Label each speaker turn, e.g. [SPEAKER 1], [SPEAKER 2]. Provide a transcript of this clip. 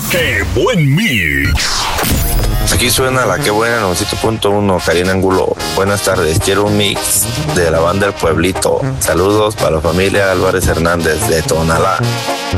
[SPEAKER 1] ¡Qué buen mix!
[SPEAKER 2] Aquí suena la que buena 900.1, Karina Angulo. Buenas tardes, quiero un mix de la banda El Pueblito. Saludos para la familia Álvarez Hernández de Tonalá.